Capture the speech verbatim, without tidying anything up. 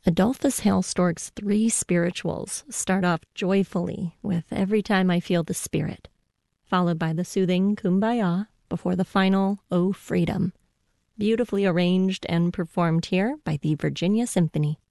Adolphus Hailstork's three spirituals start off joyfully with Every Time I Feel the Spirit, followed by the soothing Kumbaya before the final Oh Freedom, beautifully arranged and performed here by the Virginia Symphony.